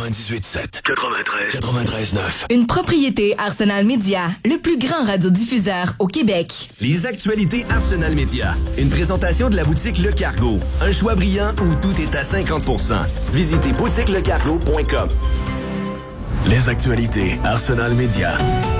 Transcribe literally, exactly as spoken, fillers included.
quatre-vingt-dix-huit sept, quatre-vingt-treize, quatre-vingt-treize neuf. Une propriété Arsenal Média, le plus grand radiodiffuseur au Québec. Les actualités Arsenal Média. Une présentation de la boutique Le Cargo. Un choix brillant où tout est à cinquante pour cent. Visitez boutique le cargo point com. Les actualités Arsenal Média.